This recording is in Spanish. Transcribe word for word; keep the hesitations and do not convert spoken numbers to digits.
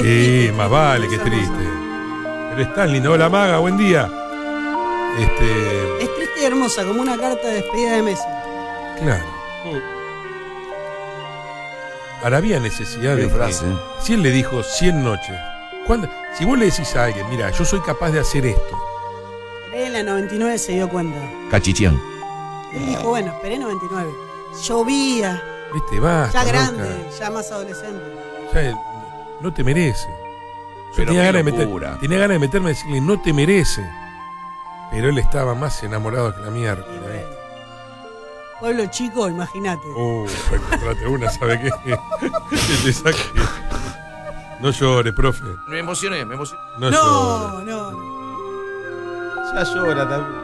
Sí, más vale, qué triste. Pero es tan lindo. Hola, Maga, buen día. Este. Es triste y hermosa, como una carta de despedida de Messi. Claro. Ahora había necesidad Qué de frase. que, si él le dijo cien noches, ¿cuándo? Si vos le decís a alguien, mira, yo soy capaz de hacer esto. Esperé en la noventa y nueve se dio cuenta. Cachichián. Él dijo, bueno, esperé noventa y nueve. Llovía, Viste, basta. ya grande, loca. ya más adolescente. Ya, no te merece. Yo Pero tenía qué ganas, de meter, locura. tenía ganas de meterme y decirle, no te merece. Pero él estaba más enamorado que la mierda. Y bueno, pueblo chico, imagínate. Uh, encontrate una, ¿sabe qué? Que te saque. No llores, profe. Me emocioné, me emocioné. No, No, llores. no, no. Ya llora también.